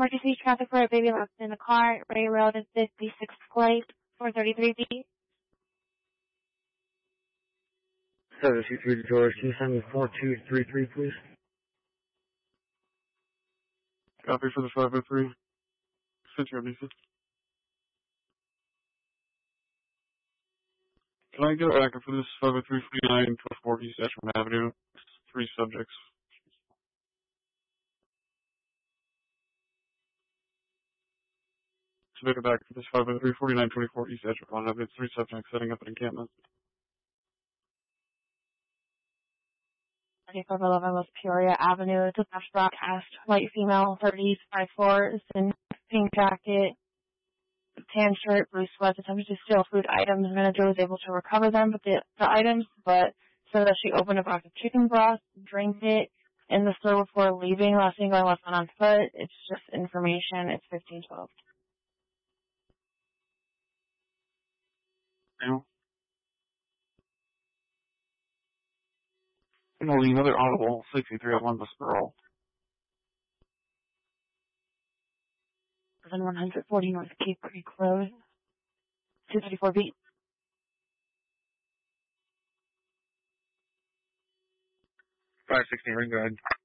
emergency traffic for a baby locked in a car. Ray Road is 56th Place, 433B. 723 George, 274233, please. Copy for the 503. Sit your Lisa. Can I get a record for this 503-49, 1240 East Ashland Avenue? 3 subjects. Submit it back for this 503-49, 24 East Ashland Avenue. 3 subjects setting up an encampment. 3511 West Peoria Avenue. It's a flash broadcast. White female, 30s, 5'4", in pink jacket, tan shirt, blue sweats, attempted to steal food items. Manager was able to recover them, but the items, but said that she opened a box of chicken broth, drank it in the store before leaving. Last thing going left on foot. It's just information. It's 1512. No. Another audible, 6301 West Pearl. 140 North Cape Creek Road, 234B. 516 Ring, go ahead.